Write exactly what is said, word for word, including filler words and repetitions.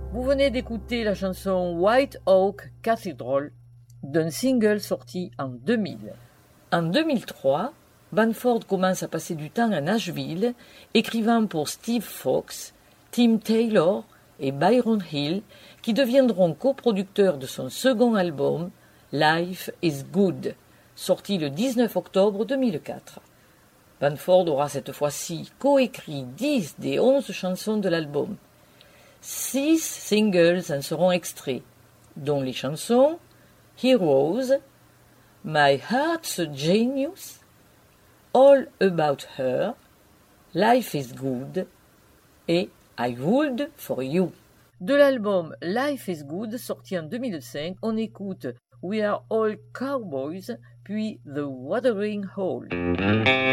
Vous venez d'écouter la chanson White Oak Cathedral d'un single sorti en deux mille. En deux mille trois, Banford commence à passer du temps à Nashville, écrivant pour Steve Fox, Tim Taylor et Byron Hill, qui deviendront coproducteurs de son second album, Life is Good, sorti le dix-neuf octobre deux mille quatre. Banford aura cette fois-ci coécrit dix des onze chansons de l'album. Six singles en seront extraits, dont les chansons Heroes, My Heart's a Genius, All About Her, Life is Good et I Would for You. De l'album Life is Good, sorti en deux mille cinq, on écoute We Are All Cowboys, puis The Wuthering Hole.